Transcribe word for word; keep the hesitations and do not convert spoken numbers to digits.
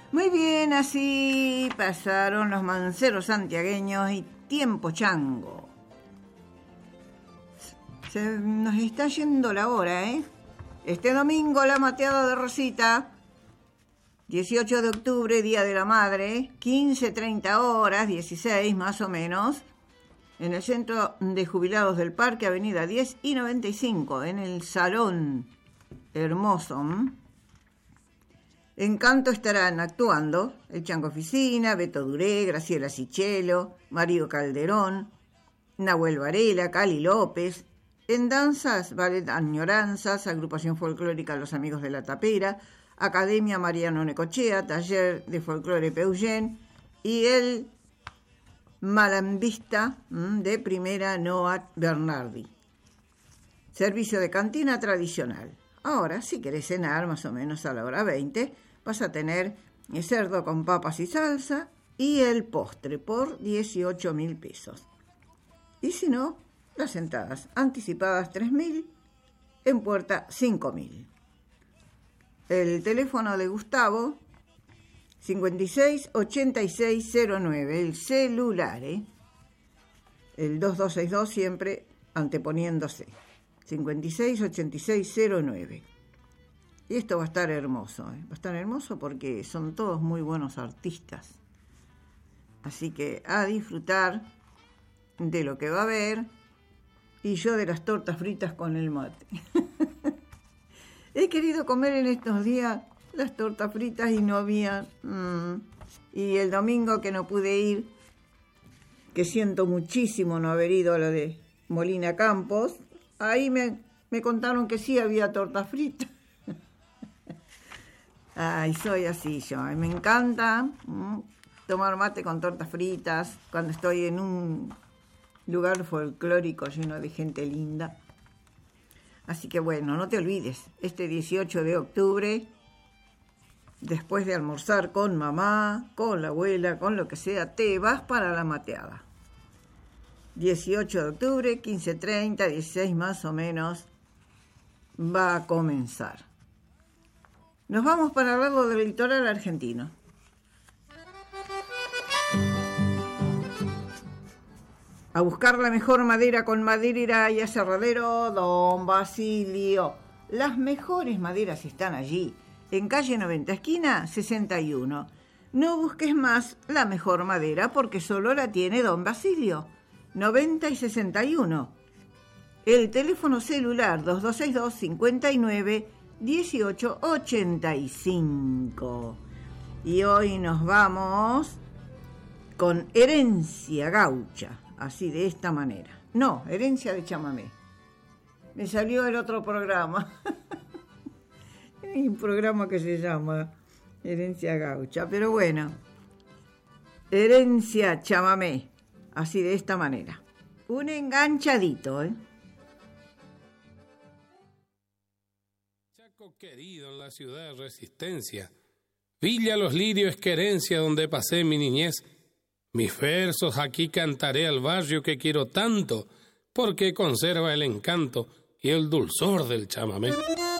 Muy bien, así pasaron los manceros santiagueños y tiempo chango. Se nos está yendo la hora, ¿eh? Este domingo la mateada de Rosita, dieciocho de octubre, Día de la Madre, quince, treinta horas, dieciséis más o menos, en el Centro de Jubilados del Parque, Avenida diez y noventa y cinco, en el Salón Hermoso. En canto estarán actuando el Chango Oficina, Beto Duré, Graciela Sichelo, Mario Calderón, Nahuel Varela, Cali López. En danzas, Ballet Añoranzas, Agrupación Folclórica Los Amigos de la Tapera, Academia Mariano Necochea, Taller de Folclore Peugen y el Malambista de Primera Noat Bernardi. Servicio de cantina tradicional. Ahora, si querés cenar más o menos a la hora veinte, vas a tener el cerdo con papas y salsa y el postre por dieciocho mil pesos. Y si no, las entradas anticipadas tres mil, en puerta cinco mil. El teléfono de Gustavo, cincuenta y seis, ochenta y seis cero nueve, el celular, ¿eh? El dos dos seis dos siempre anteponiéndose. cincuenta y seis, ochenta y seis cero nueve. Y esto va a estar hermoso, ¿eh? Va a estar hermoso porque son todos muy buenos artistas. Así que a disfrutar de lo que va a haber y yo de las tortas fritas con el mate. He querido comer en estos días las tortas fritas y no había. Mmm, y el domingo que no pude ir, que siento muchísimo no haber ido a lo de Molina Campos, ahí me, me contaron que sí había tortas fritas. Ay, soy así yo. Me encanta mmm, tomar mate con tortas fritas cuando estoy en un lugar folclórico lleno de gente linda. Así que bueno, no te olvides, este dieciocho de octubre, después de almorzar con mamá, con la abuela, con lo que sea, te vas para la mateada. dieciocho de octubre, quince treinta, dieciséis más o menos, va a comenzar. Nos vamos para el lado del litoral argentino. A buscar la mejor madera con Madera y Aserradero Don Basilio. Las mejores maderas están allí, en calle noventa, esquina sesenta y uno. No busques más la mejor madera porque solo la tiene Don Basilio. noventa y sesenta y uno. El teléfono celular dos dos seis dos, cincuenta y nueve, dieciocho ochenta y cinco. Y hoy nos vamos con Herencia Gaucha. Así, de esta manera. No, Herencia de Chamamé. Me salió el otro programa. Hay un programa que se llama Herencia Gaucha. Pero bueno, Herencia Chamamé. Así, de esta manera. Un enganchadito, ¿eh? Chaco querido, en la ciudad de Resistencia. Villa Los Lirios es querencia donde pasé mi niñez. Mis versos aquí cantaré al barrio que quiero tanto, porque conserva el encanto y el dulzor del chamamé.